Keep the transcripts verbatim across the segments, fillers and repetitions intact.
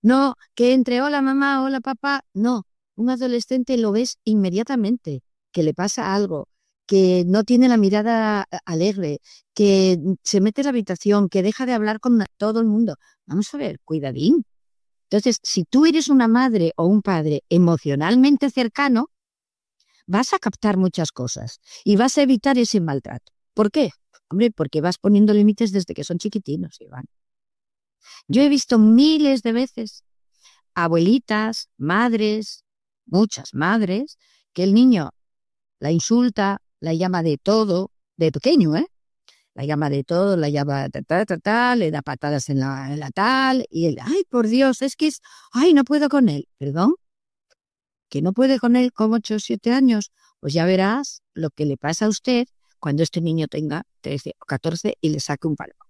No, que entre hola mamá, hola papá, no. Un adolescente lo ves inmediatamente, que le pasa algo, que no tiene la mirada a- alegre, que se mete en la habitación, que deja de hablar con na- todo el mundo. Vamos a ver, cuidadín. Entonces, si tú eres una madre o un padre emocionalmente cercano, vas a captar muchas cosas y vas a evitar ese maltrato. ¿Por qué? Hombre, porque vas poniendo límites desde que son chiquitinos, Iván. Yo he visto miles de veces abuelitas, madres, muchas madres, que el niño la insulta, la llama de todo, de pequeño, ¿eh? La llama de todo, la llama ta, ta, ta, ta, le da patadas en la, en la tal, y él, ay, por Dios, es que es, ay, no puedo con él. ¿Perdón? ¿Que no puede con él con ocho o siete años? Pues ya verás lo que le pasa a usted cuando este niño tenga trece o catorce y le saque un palo.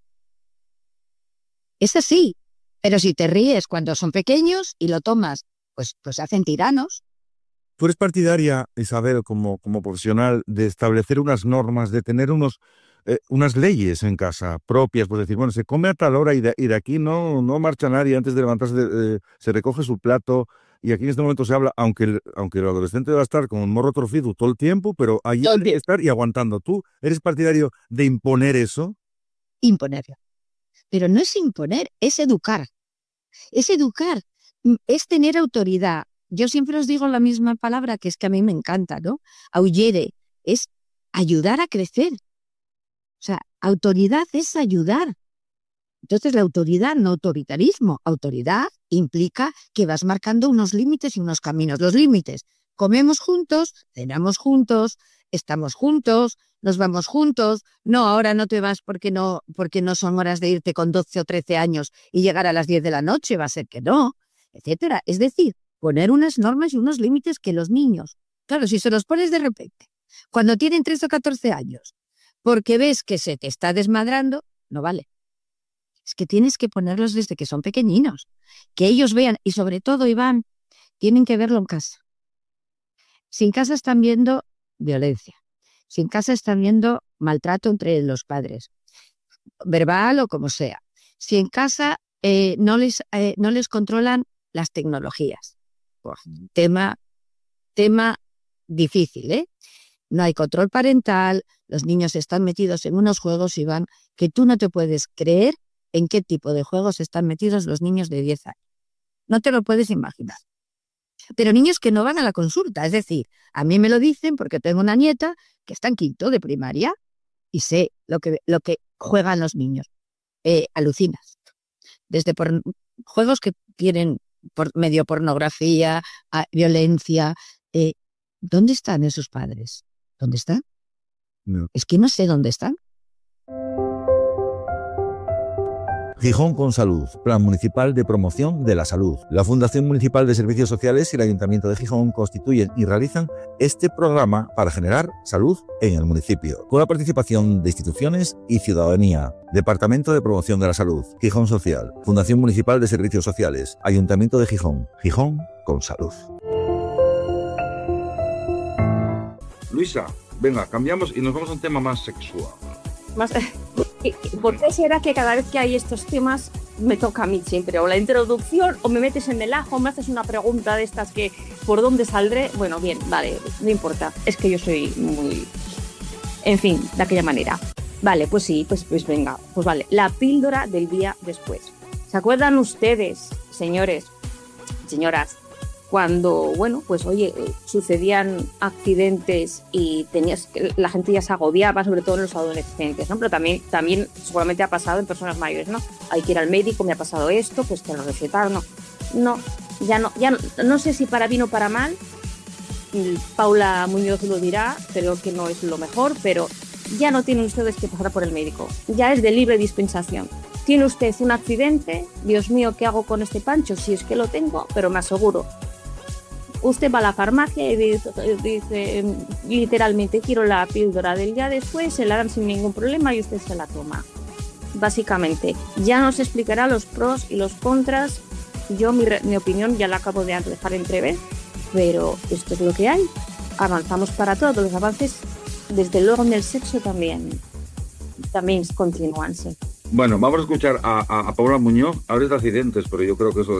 Es así, pero si te ríes cuando son pequeños y lo tomas, pues, pues se hacen tiranos. ¿Tú eres partidaria, Isabel, como, como profesional, de establecer unas normas, de tener unos, eh, unas leyes en casa propias? Pues decir, bueno, se come a tal hora y de, y de aquí no, no marcha nadie antes de levantarse, de- eh, se recoge su plato y aquí en este momento se habla, aunque el, aunque el adolescente va a estar con un morro torcido todo el tiempo, pero allí Todo el tiene que tiempo. estar y aguantando. ¿Tú eres partidario de imponer eso? Imponerlo. Pero no es imponer, es educar. Es educar, mm, es tener autoridad. Yo siempre os digo la misma palabra que es que a mí me encanta, ¿no? Aulliere, es ayudar a crecer. O sea, autoridad es ayudar. Entonces, la autoridad, no autoritarismo. Autoridad implica que vas marcando unos límites y unos caminos. Los límites, comemos juntos, cenamos juntos, estamos juntos, nos vamos juntos. No, ahora no te vas porque no, porque no son horas de irte con doce o trece años y llegar a las diez de la noche, va a ser que no, etcétera. Es decir, poner unas normas y unos límites que los niños, claro, si se los pones de repente, cuando tienen trece o catorce años, porque ves que se te está desmadrando, no vale. Es que tienes que ponerlos desde que son pequeñinos, que ellos vean, y sobre todo, Iván, tienen que verlo en casa. Si en casa están viendo violencia, si en casa están viendo maltrato entre los padres, verbal o como sea, si en casa eh, no, les, eh, no les controlan las tecnologías, pues, tema, tema difícil, ¿eh? No hay control parental, los niños están metidos en unos juegos, Iván, que tú no te puedes creer en qué tipo de juegos están metidos los niños de diez años. No te lo puedes imaginar. Pero niños que no van a la consulta, es decir, a mí me lo dicen porque tengo una nieta que está en quinto de primaria y sé lo que, lo que juegan los niños. Eh, alucinas. Desde por, juegos que tienen por, medio pornografía, a, violencia. Eh, ¿Dónde están esos padres? ¿Dónde están? No. Es que no sé dónde están. Gijón con Salud, Plan Municipal de Promoción de la Salud. La Fundación Municipal de Servicios Sociales y el Ayuntamiento de Gijón constituyen y realizan este programa para generar salud en el municipio, con la participación de instituciones y ciudadanía. Departamento de Promoción de la Salud, Gijón Social, Fundación Municipal de Servicios Sociales, Ayuntamiento de Gijón, Gijón con Salud. Luisa, venga, cambiamos y nos vamos a un tema más sexual. Más, ¿por qué será que cada vez que hay estos temas me toca a mí siempre? O la introducción, o me metes en el ajo, o me haces una pregunta de estas que ¿por dónde saldré? Bueno, bien, vale, no importa. Es que yo soy muy... En fin, de aquella manera. Vale, pues sí, pues, pues venga. Pues vale, la píldora del día después. ¿Se acuerdan ustedes, señores, señoras, cuando, bueno, pues oye, sucedían accidentes y tenías, la gente ya se agobiaba, sobre todo en los adolescentes, ¿no? Pero también, también seguramente ha pasado en personas mayores, ¿no? Hay que ir al médico, me ha pasado esto, pues te lo recetaron, no. No, ya no, ya no, no sé si para bien o para mal, Paula Muñoz lo dirá, creo que no es lo mejor, pero ya no tienen ustedes que pasar por el médico, ya es de libre dispensación. Tiene usted un accidente, Dios mío, ¿qué hago con este pancho? Si es que lo tengo, pero me aseguro. Usted va a la farmacia y dice, dice literalmente quiero la píldora del día después, se la dan sin ningún problema y usted se la toma. Básicamente, ya nos explicará los pros y los contras. Yo mi, mi opinión ya la acabo de dejar entrever, pero esto es lo que hay. Avanzamos para todos, los avances desde luego en el sexo también, también continúanse. Bueno, vamos a escuchar a, a, a Paula Muñoz. Habla de accidentes, pero yo creo que eso